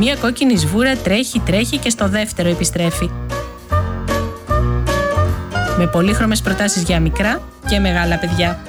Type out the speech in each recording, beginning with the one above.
Μία κόκκινη σβούρα τρέχει και στο δεύτερο επιστρέφει. Με πολύχρωμες προτάσεις για μικρά και μεγάλα παιδιά.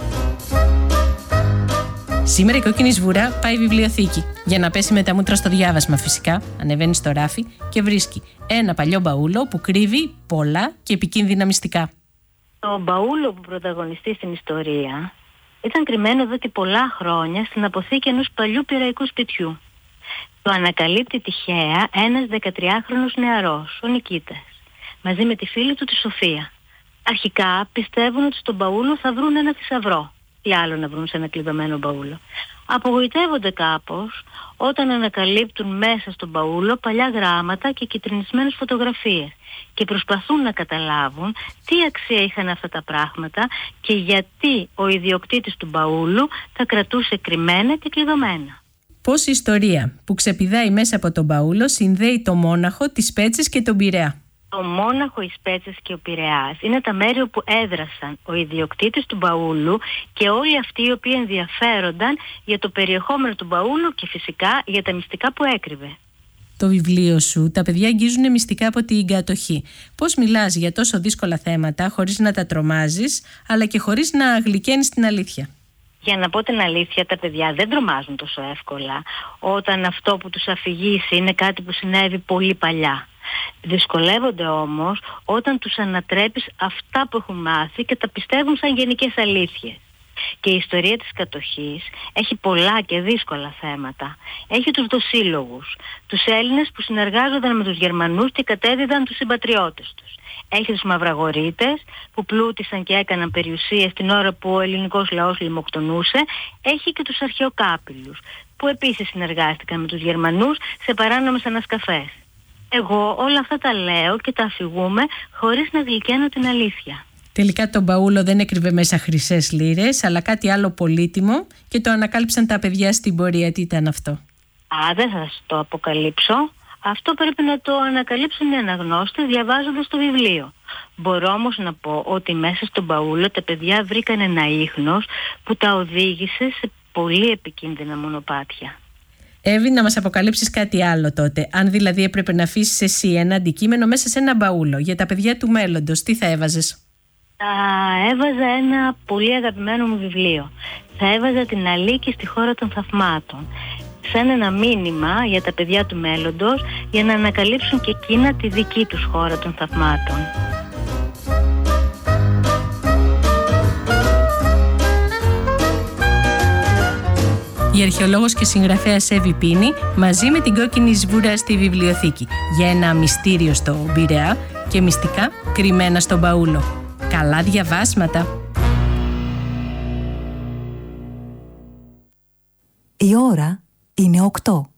Σήμερα η κόκκινη σβούρα πάει βιβλιοθήκη. Για να πέσει με τα μούτρα στο διάβασμα φυσικά, ανεβαίνει στο ράφι και βρίσκει ένα παλιό μπαούλο που κρύβει πολλά και επικίνδυνα μυστικά. Το μπαούλο που πρωταγωνιστεί στην ιστορία ήταν κρυμμένο εδώ και πολλά χρόνια στην αποθήκη ενός παλιού πειραϊκού σπιτιού. Το ανακαλύπτει τυχαία ένας 13χρονος νεαρός, ο Νικήτας, μαζί με τη φίλη του τη Σοφία. Αρχικά πιστεύουν ότι στον μπαούλο θα βρουν ένα θησαυρό. Τι άλλο να βρουν σε ένα κλειδωμένο μπαούλο. Απογοητεύονται κάπως όταν ανακαλύπτουν μέσα στον μπαούλο παλιά γράμματα και κιτρινισμένες φωτογραφίες και προσπαθούν να καταλάβουν τι αξία είχαν αυτά τα πράγματα και γιατί ο ιδιοκτήτης του μπαούλου τα κρατούσε κρυμμένα και κλειδωμένα. Πώς η ιστορία που ξεπηδάει μέσα από τον μπαούλο συνδέει το Μόναχο, τις Πέτσες και τον Πειραιά. Το Μόναχο, οι Πέτσες και ο Πειραιάς είναι τα μέρη όπου έδρασαν ο ιδιοκτήτης του μπαούλου και όλοι αυτοί οι οποίοι ενδιαφέρονταν για το περιεχόμενο του μπαούλου και φυσικά για τα μυστικά που έκρυβε. Το βιβλίο σου «Τα παιδιά αγγίζουν μυστικά από την κατοχή». Πώς μιλάς για τόσο δύσκολα θέματα χωρίς να τα τρομάζεις, αλλά και χωρίς να γλυκαίνεις την αλήθεια. Για να πω την αλήθεια, τα παιδιά δεν τρομάζουν τόσο εύκολα όταν αυτό που τους αφηγήσει είναι κάτι που συνέβη πολύ παλιά. Δυσκολεύονται όμως όταν τους ανατρέπεις αυτά που έχουν μάθει και τα πιστεύουν σαν γενικές αλήθειες. Και η ιστορία της κατοχής έχει πολλά και δύσκολα θέματα. Έχει τους δοσύλλογους, τους Έλληνες που συνεργάζονταν με τους Γερμανούς και κατέδιδαν τους συμπατριώτες τους. Έχει τους Μαυραγορείτες που πλούτησαν και έκαναν περιουσίες την ώρα που ο ελληνικός λαός λιμοκτονούσε. Έχει και τους Αρχαιοκάπηλους που επίσης συνεργάστηκαν με τους Γερμανούς σε παράνομες ανασκαφές. Εγώ όλα αυτά τα λέω και τα αφηγούμε χωρίς να γλυκαίνω την αλήθεια. Τελικά το μπαούλο δεν έκρυβε μέσα χρυσές λίρες, αλλά κάτι άλλο πολύτιμο και το ανακάλυψαν τα παιδιά στην πορεία. Τι ήταν αυτό? Δεν θα σας το αποκαλύψω. Αυτό πρέπει να το ανακαλύψουν οι αναγνώστες διαβάζοντας το βιβλίο. Μπορώ όμως να πω ότι μέσα στο μπαούλο τα παιδιά βρήκαν ένα ίχνος που τα οδήγησε σε πολύ επικίνδυνα μονοπάτια. Εύη, να μας αποκαλύψεις κάτι άλλο τότε. Αν δηλαδή έπρεπε να αφήσεις εσύ ένα αντικείμενο μέσα σε ένα μπαούλο για τα παιδιά του μέλλοντος, τι θα έβαζες? Θα έβαζα ένα πολύ αγαπημένο μου βιβλίο. Θα έβαζα την Αλίκη στη χώρα των θαυμάτων. Σαν ένα μήνυμα για τα παιδιά του μέλλοντος για να ανακαλύψουν και εκείνα τη δική τους χώρα των θαυμάτων. Η αρχαιολόγος και συγγραφέας Εύη Πίνη μαζί με την κόκκινη σβούρα στη βιβλιοθήκη για ένα μυστήριο στο Πειραιά και μυστικά κρυμμένα στον μπαούλο. Καλά διαβάσματα! Η ώρα είναι 8.